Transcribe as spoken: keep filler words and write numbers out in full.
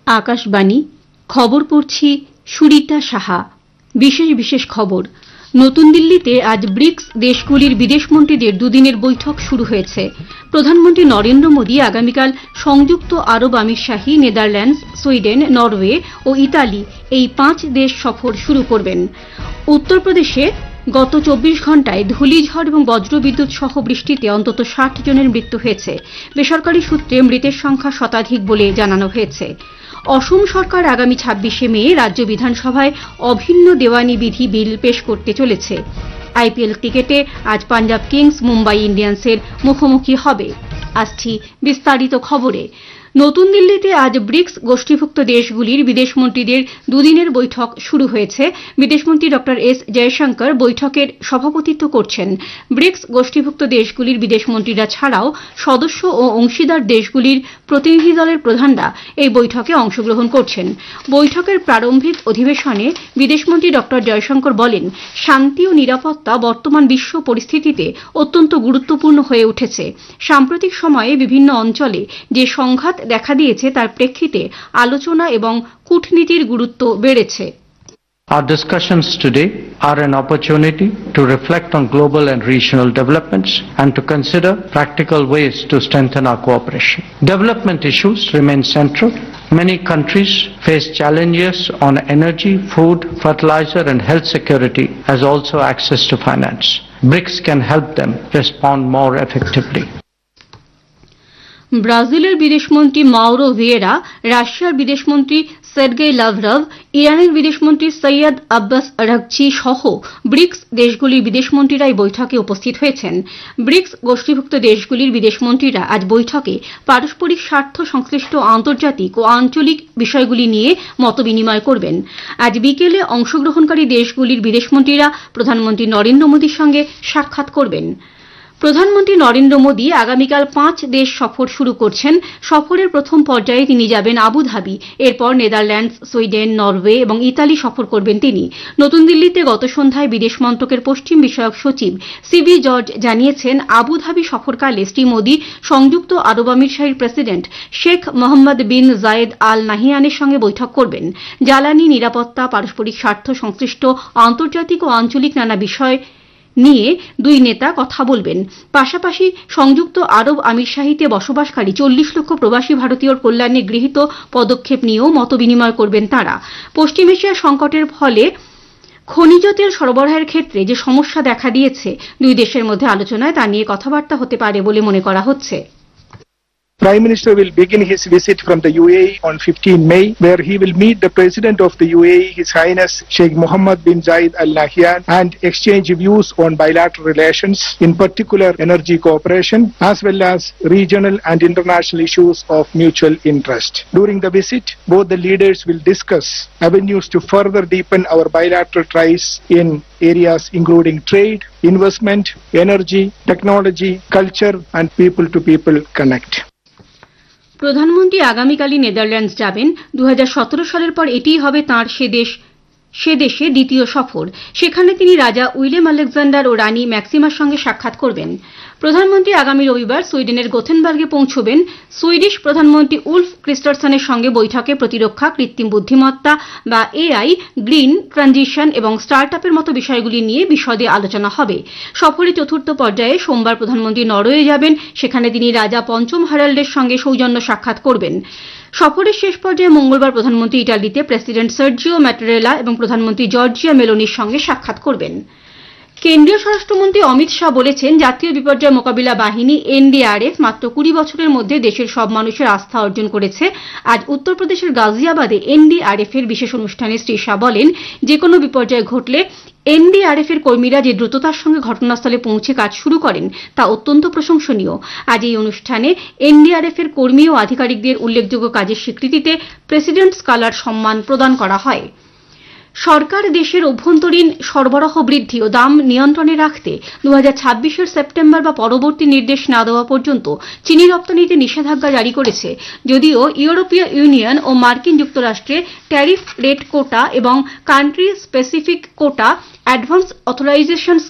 আকাশবাণী খবর পড়ছি সুরিতা সাহা। বিশেষ বিশেষ খবর। নতুন দিল্লিতে আজ ব্রিক্স দেশগুলির বিদেশমন্ত্রীদের দুদিনের বৈঠক শুরু হয়েছে। প্রধানমন্ত্রী নরেন্দ্র মোদী আগামীকাল সংযুক্ত আরব আমিরশাহী, নেদারল্যান্ডস, সুইডেন, নরওয়ে ও ইতালি এই পাঁচ দেশ সফর শুরু করবেন। উত্তরপ্রদেশে গত চব্বিশ ঘণ্টায় ধূলিঝড় এবং বজ্রবিদ্যুৎ সহ বৃষ্টিতে অন্তত ষাট জনের মৃত্যু হয়েছে। বেসরকারি সূত্রে মৃতের সংখ্যা শতাধিক বলে জানানো হয়েছে। অসম সরকার আগামী ছাব্বিশে মে রাজ্য বিধানসভায় অভিন্ন দেওয়ানি বিধি বিল পেশ করতে চলেছে। আইপিএল ক্রিকেটে আজ পাঞ্জাব কিংস মুম্বাই ইন্ডিয়ান্সের মুখোমুখি হবে। আসছি বিস্তারিত খবরে। নতুন দিল্লিতে আজ ব্রিক্স গোষ্ঠীভুক্ত দেশগুলির বিদেশমন্ত্রীদের দুদিনের বৈঠক শুরু হয়েছে। বিদেশমন্ত্রী ড এস জয়শঙ্কর বৈঠকের সভাপতিত্ব করছেন। ব্রিক্স গোষ্ঠীভুক্ত দেশগুলির বিদেশমন্ত্রীরা ছাড়াও সদস্য ও অংশীদার দেশগুলির প্রতিনিধি দলের প্রধানরা এই বৈঠকে অংশগ্রহণ করছেন। বৈঠকের প্রারম্ভিক অধিবেশনে বিদেশমন্ত্রী ড জয়শঙ্কর বলেন, শান্তি ও নিরাপত্তা বর্তমান বিশ্ব পরিস্থিতিতে অত্যন্ত গুরুত্বপূর্ণ হয়ে উঠেছে। সাম্প্রতিক সময়ে বিভিন্ন অঞ্চলে যে সংঘাত দেখা দিয়েছে তার প্রেক্ষিতে আলোচনা এবং কূটনীতির গুরুত্ব বেড়েছে। Our discussions today are an opportunity to reflect on global and regional developments and to consider practical ways to strengthen our cooperation. Development issues remain central. Many countries face challenges on energy, food, fertilizer and health security, as also access to finance. BRICS can help them respond more effectively. ব্রাজিলের বিদেশমন্ত্রী Mauro Vieira, রাশিয়ার বিদেশমন্ত্রী Sergei Lavrov, ইরানের বিদেশমন্ত্রী Syed Abbas Araghchi সহ bricks দেশগুলির বিদেশমন্ত্রীরা এই বৈঠকে উপস্থিত হয়েছেন। ব্রিক্স গোষ্ঠীভুক্ত দেশগুলির বিদেশমন্ত্রীরা আজ বৈঠকে পারস্পরিক স্বার্থ সংশ্লিষ্ট আন্তর্জাতিক ও আঞ্চলিক বিষয়গুলি নিয়ে মতবিনিময় করবেন। আজ বিকেলে অংশগ্রহণকারী দেশগুলির বিদেশমন্ত্রীরা প্রধানমন্ত্রী নরেন্দ্র মোদীর সঙ্গে সাক্ষাৎ করবেন। প্রধানমন্ত্রী নরেন্দ্র মোদী আগামীকাল পাঁচ দেশ সফর শুরু করছেন। সফরের প্রথম পর্যায়ে তিনি যাবেন আবুধাবি। এরপর নেদারল্যান্ডস, সুইডেন, নরওয়ে এবং ইতালি সফর করবেন তিনি। নতুন দিল্লিতে গত সন্ধ্যায় বিদেশ মন্ত্রকের পশ্চিম বিষয়ক সচিব সিবি জর্জ জানিয়েছেন, আবুধাবি সফরকালে শ্রী মোদী সংযুক্ত আরব আমিরশাহীর প্রেসিডেন্ট শেখ মোহাম্মদ বিন জায়েদ আল নাহিয়ানের সঙ্গে বৈঠক করবেন। জ্বালানি, নিরাপত্তা, পারস্পরিক স্বার্থ সংশ্লিষ্ট আন্তর্জাতিক ও আঞ্চলিক নানা বিষয় নিয়ে দুই নেতা কথা বলবেন। পাশাপাশি সংযুক্ত আরব আমিরশাহীতে বসবাসকারী চল্লিশ লক্ষ প্রবাসী ভারতীয়র কল্যাণে গৃহীত পদক্ষেপ নিয়েও মতবিনিময় করবেন তাঁরা। পশ্চিম এশিয়ার সংকটের ফলে খনিজ তেল সরবরাহের ক্ষেত্রে যে সমস্যা দেখা দিয়েছে, দুই দেশের মধ্যে আলোচনায় তা নিয়ে কথাবার্তা হতে পারে বলে মনে করা হচ্ছে। Prime Minister will begin his visit from the U A E on fifteenth May, where he will meet the President of the U A E, His Highness Sheikh Mohammed bin Zayed Al Nahyan, and exchange views on bilateral relations, in particular energy cooperation, as well as regional and international issues of mutual interest. During the visit, both the leaders will discuss avenues to further deepen our bilateral ties in areas including trade, investment, energy, technology, culture, and people-to-people connect. প্রধানমন্ত্রী আগামীকালই Netherlands যাবেন। দু হাজার সতেরো সালের পর এটিই হবে তাঁর সে দেশ সে দেশে দ্বিতীয় সফর। সেখানে তিনি রাজা উইলেম আলেকজান্ডার ও রানী ম্যাক্সিমার সঙ্গে সাক্ষাৎ করবেন। প্রধানমন্ত্রী আগামী রবিবার সুইডেনের গোথেনবার্গে পৌঁছবেন। সুইডিশ প্রধানমন্ত্রী উলফ ক্রিস্টারসনের সঙ্গে বৈঠকে প্রতিরক্ষা, কৃত্রিম বুদ্ধিমত্তা বা এআই, গ্রিন ট্রানজিশন এবং স্টার্ট আপের মতো বিষয়গুলি নিয়ে বিশদে আলোচনা হবে। সফরের চতুর্থ পর্যায়ে সোমবার প্রধানমন্ত্রী নরওয়ে যাবেন। সেখানে তিনি রাজা পঞ্চম হারাল্ডের সঙ্গে সৌজন্য সাক্ষাৎ করবেন। সফরের শেষ পর্যায়ে মঙ্গলবার প্রধানমন্ত্রী ইটালিতে প্রেসিডেন্ট সার্জিও ম্যাটারেলা এবং প্রধানমন্ত্রী জর্জিয়া মেলোনির সঙ্গে সাক্ষাৎ করবেন। কেন্দ্রীয় স্বরাষ্ট্রমন্ত্রী অমিত শাহ বলেছেন, জাতীয় বিপর্যয় মোকাবিলা বাহিনী এনডিআরএফ মাত্র কুড়ি বছরের মধ্যে দেশের সব মানুষের আস্থা অর্জন করেছে। আজ উত্তরপ্রদেশের গাজিয়াবাদে এনডিআরএফ এর বিশেষ অনুষ্ঠানে শ্রী শাহ বলেন, যে কোনো বিপর্যয় ঘটলে এনডিআরএফ এর কর্মীরা যে দ্রুততার সঙ্গে ঘটনাস্থলে পৌঁছে কাজ শুরু করেন তা অত্যন্ত প্রশংসনীয়। আজ এই অনুষ্ঠানে এনডিআরএফ এর কর্মী ও আধিকারিকদের উল্লেখযোগ্য কাজের স্বীকৃতিতে প্রেসিডেন্টস কালার সম্মান প্রদান করা হয়। সরকার দেশের অভ্যন্তরীণ সরবরাহ বৃদ্ধি ও দাম নিয়ন্ত্রণে রাখতে দু হাজার ছাব্বিশের সেপ্টেম্বর বা পরবর্তী নির্দেশ না দেওয়া পর্যন্ত চিনি রপ্তানিতে নিষেধাজ্ঞা জারি করেছে। যদিও ইউরোপীয় ইউনিয়ন ও মার্কিন যুক্তরাষ্ট্রে ট্যারিফ রেট কোটা এবং কান্ট্রি স্পেসিফিক কোটা অ্যাডভান্স অথরাইজেশন